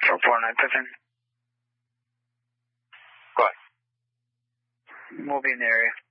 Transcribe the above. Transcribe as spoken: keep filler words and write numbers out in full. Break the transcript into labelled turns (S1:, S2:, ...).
S1: four four nine Pippin.
S2: Go ahead.
S1: We'll be in the area.